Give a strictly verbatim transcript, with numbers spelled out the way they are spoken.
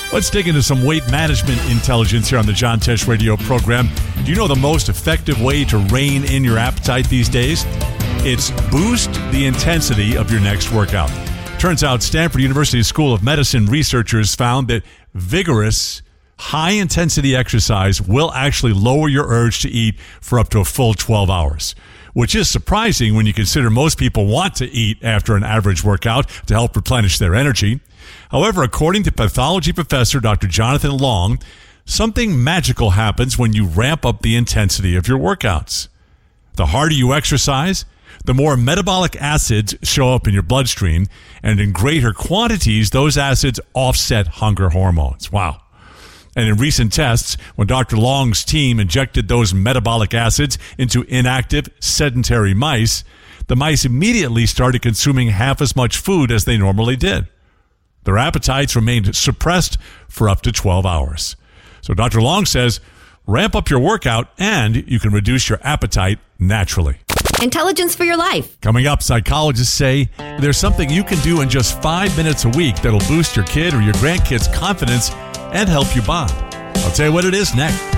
Let's dig into some weight management intelligence here on the John Tesh Radio program. Do you know the most effective way to rein in your appetite these days? It's boost the intensity of your next workout. Turns out Stanford University School of Medicine researchers found that vigorous, high-intensity exercise will actually lower your urge to eat for up to a full twelve hours, which is surprising when you consider most people want to eat after an average workout to help replenish their energy. However, according to pathology professor Doctor Jonathan Long, something magical happens when you ramp up the intensity of your workouts. The harder you exercise, the more metabolic acids show up in your bloodstream, and in greater quantities, those acids offset hunger hormones. Wow. And in recent tests, when Doctor Long's team injected those metabolic acids into inactive, sedentary mice, the mice immediately started consuming half as much food as they normally did. Their appetites remained suppressed for up to twelve hours. So Doctor Long says, ramp up your workout and you can reduce your appetite naturally. Intelligence for your life. Coming up, psychologists say there's something you can do in just five minutes a week that'll boost your kid or your grandkid's confidence and help you bond. I'll tell you what it is next.